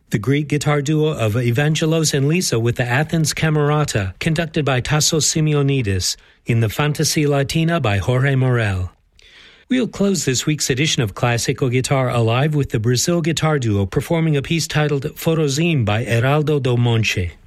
The Greek guitar duo of Evangelos and Lisa with the Athens Camerata, conducted by Tassos Simeonidis, in the Fantasy Latina by Jorge Morel. We'll close this week's edition of Classical Guitar Alive with the Brazil guitar duo performing a piece titled Forozim by Heraldo do Monte.